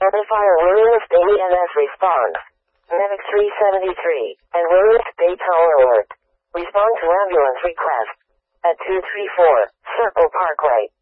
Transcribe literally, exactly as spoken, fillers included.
Identify Williams Bay E M S response. Medic three seventy-three and Williams Bay Tower Alert. Respond to ambulance request. At two three four Circle Parkway.